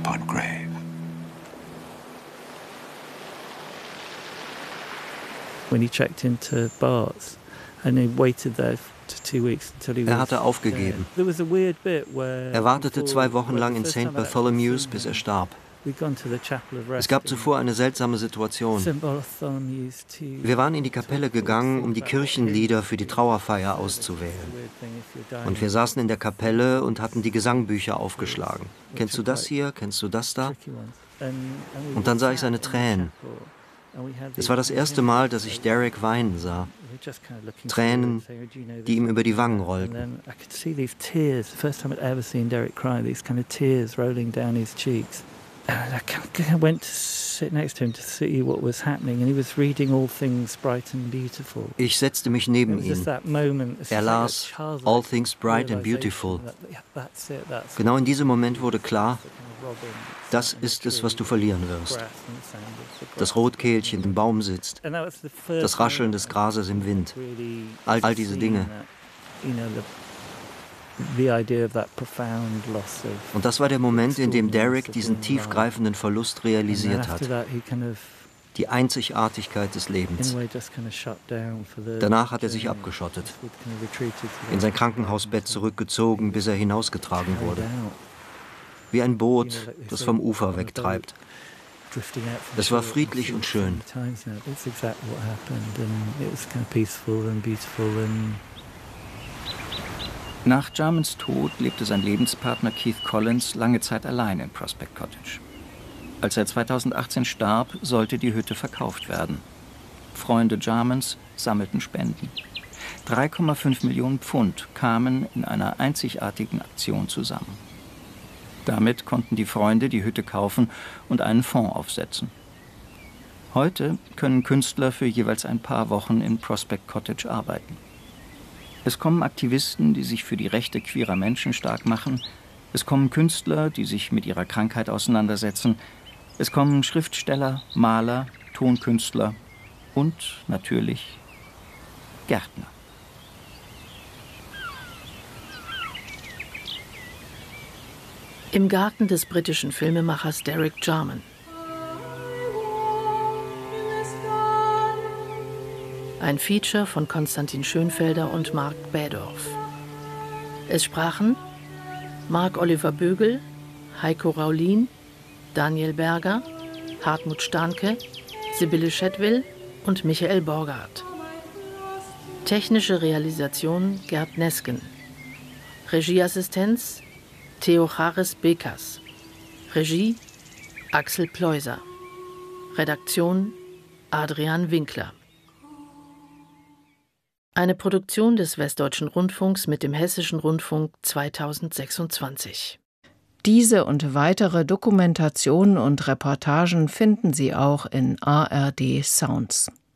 upon grave. When he checked into Barts and he waited there for 2 weeks until he was. Er hatte aufgegeben. There was a weird bit where. Er wartete 2 Wochen lang in St. Bartholomew's, bis er starb. Es gab zuvor eine seltsame Situation. Wir waren in die Kapelle gegangen, um die Kirchenlieder für die Trauerfeier auszuwählen. Und wir saßen in der Kapelle und hatten die Gesangbücher aufgeschlagen. Kennst du das hier? Kennst du das da? Und dann sah ich seine Tränen. Es war das erste Mal, dass ich Derek weinen sah. Tränen, die ihm über die Wangen rollten. And I went to sit next to him to see what was happening, and he was reading All Things Bright and Beautiful. Ich setzte mich neben ihn. Er las All Things Bright and Beautiful. Genau in diesem Moment wurde klar, das ist es, was du verlieren wirst. Das Rotkehlchen im Baum sitzt, das Rascheln des Grases im Wind, all diese Dinge. Und das war der Moment, in dem Derek diesen tiefgreifenden Verlust realisiert hat. Die Einzigartigkeit des Lebens. Danach hat er sich abgeschottet, in sein Krankenhausbett zurückgezogen, bis er hinausgetragen wurde. Wie ein Boot, das vom Ufer wegtreibt. Es war friedlich und schön. Nach Jarmans Tod lebte sein Lebenspartner Keith Collins lange Zeit allein in Prospect Cottage. Als er 2018 starb, sollte die Hütte verkauft werden. Freunde Jarmans sammelten Spenden. 3,5 Millionen Pfund kamen in einer einzigartigen Aktion zusammen. Damit konnten die Freunde die Hütte kaufen und einen Fonds aufsetzen. Heute können Künstler für jeweils ein paar Wochen in Prospect Cottage arbeiten. Es kommen Aktivisten, die sich für die Rechte queerer Menschen stark machen. Es kommen Künstler, die sich mit ihrer Krankheit auseinandersetzen. Es kommen Schriftsteller, Maler, Tonkünstler und natürlich Gärtner. Im Garten des britischen Filmemachers Derek Jarman. Ein Feature von Konstantin Schönfelder und Marc Bädorf. Es sprachen Marc-Oliver Bögel, Heiko Raulin, Daniel Berger, Hartmut Stahnke, Sibylle Schedwill und Michael Borgard. Technische Realisation Gerd Nesken. Regieassistenz Theocharis Bekas. Regie Axel Pleuser. Redaktion Adrian Winkler. Eine Produktion des Westdeutschen Rundfunks mit dem Hessischen Rundfunk 2026. Diese und weitere Dokumentationen und Reportagen finden Sie auch in ARD Sounds.